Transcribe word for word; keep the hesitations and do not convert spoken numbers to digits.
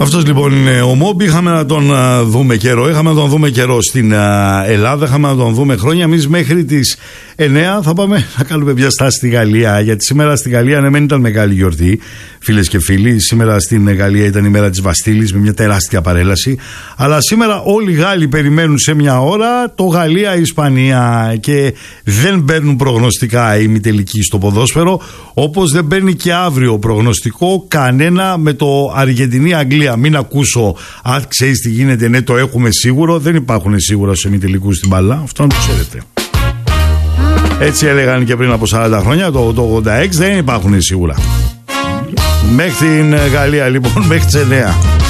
Αυτός λοιπόν είναι ο Μόμπι. Είχαμε να τον uh, δούμε καιρό. Είχαμε να τον δούμε καιρό στην uh, Ελλάδα. Είχαμε να τον δούμε χρόνια. Εμείς μέχρι τις εννιά θα πάμε να κάνουμε μια στάση στη Γαλλία. Γιατί σήμερα στη Γαλλία, ναι, μεν ήταν μεγάλη γιορτή, φίλες και φίλοι. Σήμερα στην Γαλλία ήταν η μέρα της Βαστίλης με μια τεράστια παρέλαση. Αλλά σήμερα όλοι οι Γάλλοι περιμένουν σε μια ώρα το Γαλλία-Ισπανία και δεν παίρνουν προγνωστικά οι ημιτελικοί στο ποδόσφαιρο. Όπως δεν παίρνει και αύριο προγνωστικό κανένα με το Αργεντινή-Αγγλία. Μην ακούσω, αν ξέρεις τι γίνεται, ναι, το έχουμε σίγουρο. Δεν υπάρχουν σίγουρα στους ημιτελικούς στην μπάλα. Αυτό να το ξέρετε. Έτσι έλεγαν και πριν από σαράντα χρόνια, το, το ογδόντα έξι, δεν υπάρχουν σίγουρα. Μέχρι την Γαλλία λοιπόν, μέχρι τις εννιά.